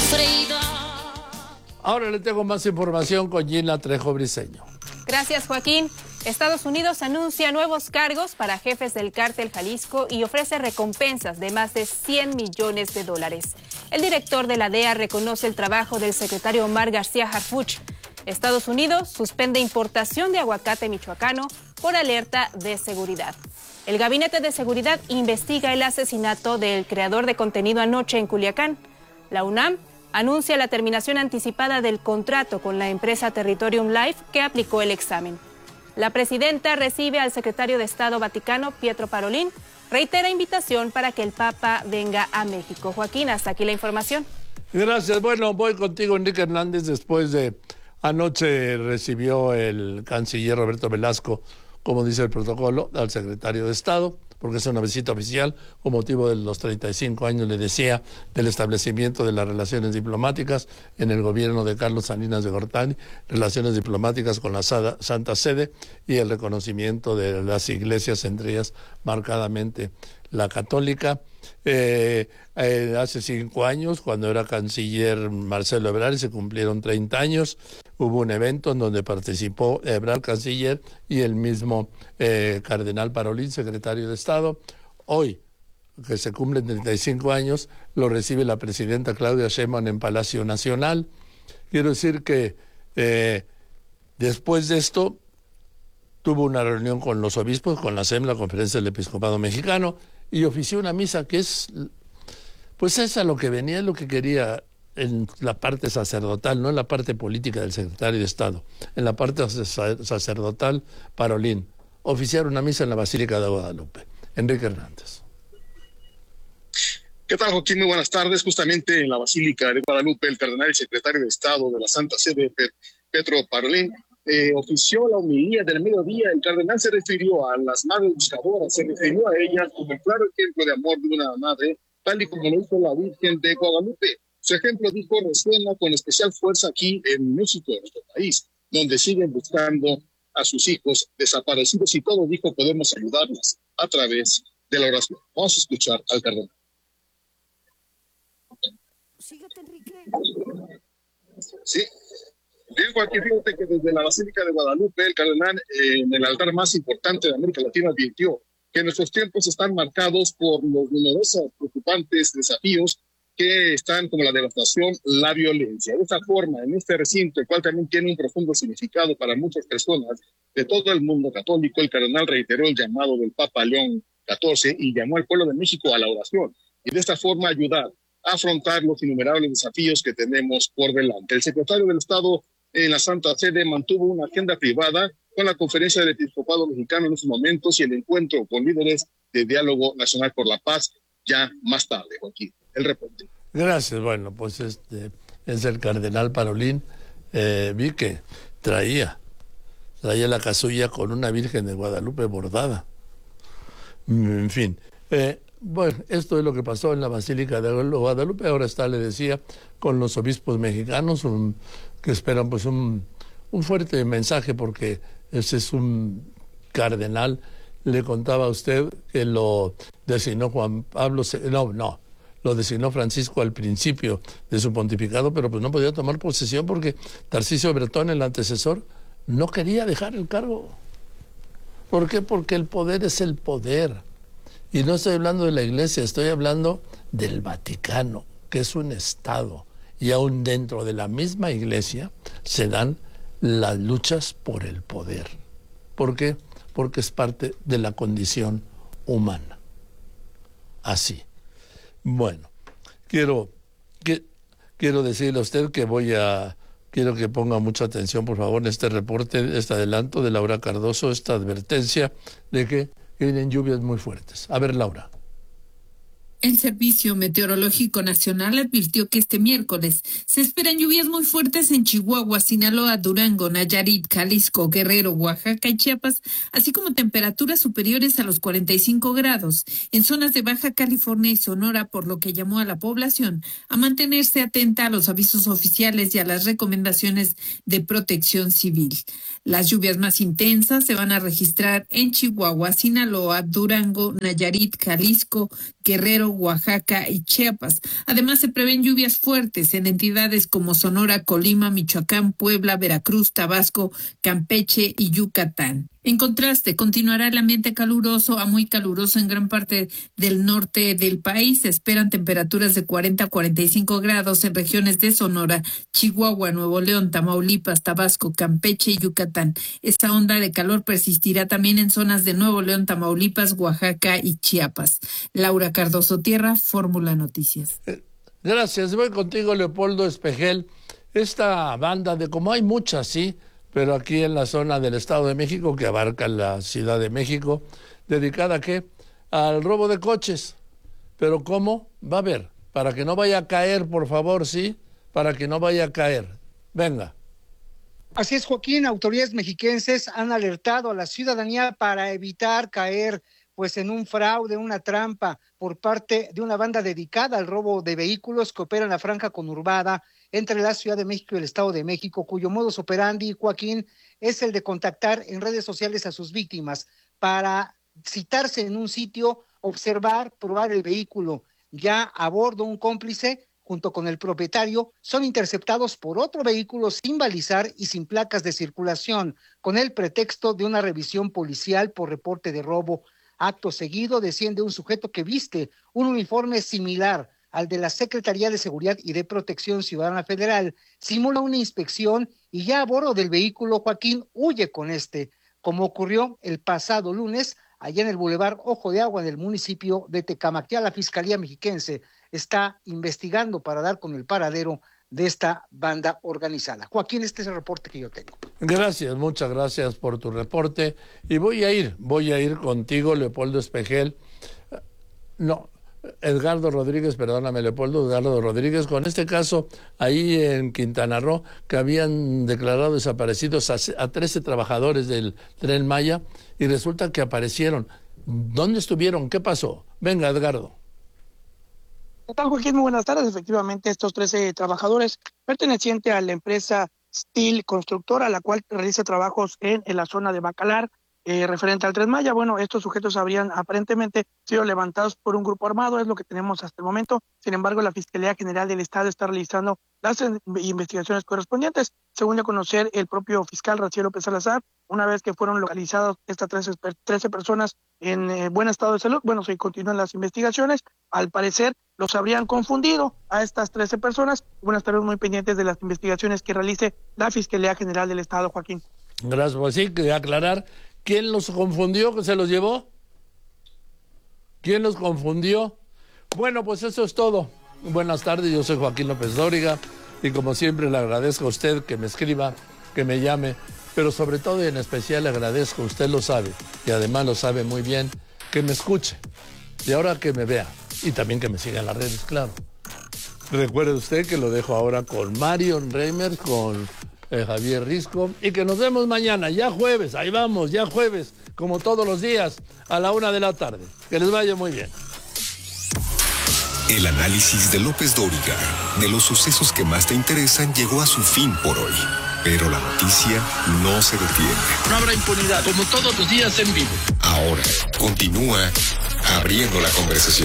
Ahora le tengo más información con Gina Trejo Briceño. Gracias, Joaquín. Estados Unidos anuncia nuevos cargos para jefes del cártel Jalisco y ofrece recompensas de más de $100 millones. El director de la DEA reconoce el trabajo del secretario Omar García Harfuch. Estados Unidos suspende importación de aguacate michoacano por alerta de seguridad. El Gabinete de Seguridad investiga el asesinato del creador de contenido anoche en Culiacán. La UNAM anuncia la terminación anticipada del contrato con la empresa Territorium Life que aplicó el examen. La presidenta recibe al secretario de Estado Vaticano, Pietro Parolin, reitera invitación para que el Papa venga a México. Joaquín, hasta aquí la información. Gracias. Bueno, voy contigo, Enrique Hernández. Después de anoche recibió el canciller Roberto Velasco, como dice el protocolo, al secretario de Estado, porque es una visita oficial con motivo de los 35 años, le decía, del establecimiento de las relaciones diplomáticas en el gobierno de Carlos Salinas de Gortari, relaciones diplomáticas con la Santa Sede y el reconocimiento de las iglesias, entre ellas marcadamente la católica. Hace 5 años, cuando era canciller Marcelo Ebrard, se cumplieron 30 años, hubo un evento en donde participó Ebrard, canciller, y el mismo cardenal Parolin, secretario de Estado. Hoy, que se cumplen 35 años, lo recibe la presidenta Claudia Sheinbaum en Palacio Nacional. Quiero decir que después de esto tuvo una reunión con los obispos, con la SEM, la Conferencia del Episcopado Mexicano, y ofició una misa que es, pues es a lo que venía, lo que quería en la parte sacerdotal, no en la parte política del secretario de Estado, en la parte sacerdotal, Parolin, oficiar una misa en la Basílica de Guadalupe. Enrique Hernández. ¿Qué tal, Joaquín? Muy buenas tardes. Justamente en la Basílica de Guadalupe, el cardenal y secretario de Estado de la Santa Sede, Pietro Parolin, ofició la homilía del mediodía. El cardenal se refirió a las madres buscadoras, se refirió a ellas como el claro ejemplo de amor de una madre, tal y como lo hizo la Virgen de Guadalupe. Su ejemplo, dijo, resuena con especial fuerza aquí en México, en nuestro país, donde siguen buscando a sus hijos desaparecidos y todos, dijo, podemos ayudarlas a través de la oración. Vamos a escuchar al cardenal. Síguete, Enrique. Sí. Bien, Joaquín, fíjate que desde la Basílica de Guadalupe, el cardenal, en el altar más importante de América Latina, advirtió que nuestros tiempos están marcados por los numerosos preocupantes desafíos que están como la devastación, la violencia. De esta forma, en este recinto, el cual también tiene un profundo significado para muchas personas de todo el mundo católico, el cardenal reiteró el llamado del Papa León XIV y llamó al pueblo de México a la oración y de esta forma ayudar a afrontar los innumerables desafíos que tenemos por delante. El secretario del Estado en la Santa Sede mantuvo una agenda privada con la Conferencia del Episcopado Mexicano en estos momentos y el encuentro con líderes de Diálogo Nacional por la Paz ya más tarde, Joaquín. El reporte. Gracias. Bueno, pues este es el cardenal Parolin. Vi que traía la casulla con una Virgen de Guadalupe bordada. En fin. Bueno, esto es lo que pasó en la Basílica de Guadalupe. Ahora está, le decía, con los obispos mexicanos que esperan pues un fuerte mensaje, porque ese es un cardenal. Le contaba a usted que lo designó Juan Pablo, lo designó Francisco al principio de su pontificado, pero pues no podía tomar posesión porque Tarcisio Bretón, el antecesor, no quería dejar el cargo. ¿Por qué? Porque el poder es el poder. Y no estoy hablando de la Iglesia, estoy hablando del Vaticano, que es un Estado. Y aún dentro de la misma Iglesia se dan las luchas por el poder. ¿Por qué? Porque es parte de la condición humana. Así. Bueno, quiero decirle a usted que quiero que ponga mucha atención, por favor, en este reporte, este adelanto de Laura Cardoso, esta advertencia de que vienen lluvias muy fuertes. A ver, Laura. El Servicio Meteorológico Nacional advirtió que este miércoles se esperan lluvias muy fuertes en Chihuahua, Sinaloa, Durango, Nayarit, Jalisco, Guerrero, Oaxaca y Chiapas, así como temperaturas superiores a los 45 grados en zonas de Baja California y Sonora, por lo que llamó a la población a mantenerse atenta a los avisos oficiales y a las recomendaciones de protección civil. Las lluvias más intensas se van a registrar en Chihuahua, Sinaloa, Durango, Nayarit, Jalisco, Guerrero, Guerrero, Oaxaca y Chiapas. Además, se prevén lluvias fuertes en entidades como Sonora, Colima, Michoacán, Puebla, Veracruz, Tabasco, Campeche y Yucatán. En contraste, continuará el ambiente caluroso a muy caluroso en gran parte del norte del país. Se esperan temperaturas de 40 a 45 grados en regiones de Sonora, Chihuahua, Nuevo León, Tamaulipas, Tabasco, Campeche y Yucatán. Esta onda de calor persistirá también en zonas de Nuevo León, Tamaulipas, Oaxaca y Chiapas. Laura Cardoso Tierra, Fórmula Noticias. Gracias. Voy contigo, Leopoldo Espejel. Esta banda de, como hay muchas, sí, pero aquí en la zona del Estado de México, que abarca la Ciudad de México, ¿dedicada a qué? Al robo de coches. ¿Pero cómo? Va a haber. Para que no vaya a caer, por favor, sí, para que no vaya a caer. Venga. Así es, Joaquín. Autoridades mexiquenses han alertado a la ciudadanía para evitar caer pues en un fraude, una trampa por parte de una banda dedicada al robo de vehículos que opera en la franja conurbada entre la Ciudad de México y el Estado de México, cuyo modus operandi, Joaquín, es el de contactar en redes sociales a sus víctimas para citarse en un sitio, observar, probar el vehículo. Ya a bordo un cómplice, junto con el propietario, son interceptados por otro vehículo sin balizar y sin placas de circulación, con el pretexto de una revisión policial por reporte de robo. Acto seguido desciende un sujeto que viste un uniforme similar al de la Secretaría de Seguridad y de Protección Ciudadana Federal, simula una inspección y ya a bordo del vehículo, Joaquín, huye con este, como ocurrió el pasado lunes allá en el Boulevard Ojo de Agua del municipio de Tecámac. Ya la Fiscalía Mexiquense está investigando para dar con el paradero de esta banda organizada. Joaquín, este es el reporte que yo tengo. Gracias, muchas gracias por tu reporte. Y voy a ir contigo, Leopoldo Espejel. No, Edgardo Rodríguez, perdóname, Leopoldo, Edgardo Rodríguez, con este caso ahí en Quintana Roo, que habían declarado desaparecidos a 13 trabajadores del Tren Maya, y resulta que aparecieron. ¿Dónde estuvieron? ¿Qué pasó? Venga, Edgardo. ¿Qué tal, Joaquín? Muy buenas tardes. Efectivamente, estos 13 trabajadores pertenecientes a la empresa Steel Constructora, la cual realiza trabajos en la zona de Bacalar, referente al Tren Maya. Bueno, estos sujetos habrían aparentemente sido levantados por un grupo armado, es lo que tenemos hasta el momento. Sin embargo, la Fiscalía General del Estado está realizando las investigaciones correspondientes. Según de conocer el propio fiscal Raciel López Salazar, una vez que fueron localizadas estas 13 personas en buen estado de salud, bueno, se continúan las investigaciones. Al parecer, los habrían confundido a estas 13 personas. Bueno, estaremos muy pendientes de las investigaciones que realice la Fiscalía General del Estado, Joaquín. Gracias, pues sí, quería aclarar. ¿Quién los confundió? ¿Que se los llevó? ¿Quién los confundió? Bueno, pues eso es todo. Buenas tardes, yo soy Joaquín López Dóriga y como siempre le agradezco a usted que me escriba, que me llame, pero sobre todo y en especial le agradezco, usted lo sabe y además lo sabe muy bien, que me escuche y ahora que me vea y también que me siga en las redes, claro. Recuerde usted que lo dejo ahora con Marion Reimers, con Javier Risco, y que nos vemos mañana, ya jueves, ahí vamos, ya jueves, como todos los días, a la 1 de la tarde. Que les vaya muy bien. El análisis de López Dóriga de los sucesos que más te interesan llegó a su fin por hoy. Pero la noticia no se detiene. No habrá impunidad, como todos los días en vivo. Ahora, continúa abriendo la conversación.